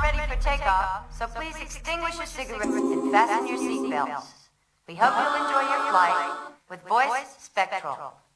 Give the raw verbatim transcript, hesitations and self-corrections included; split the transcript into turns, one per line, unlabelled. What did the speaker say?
ready for takeoff, so please extinguish your cigarettes and fasten your seatbelts. We hope you'll enjoy your flight with Voice Spectral.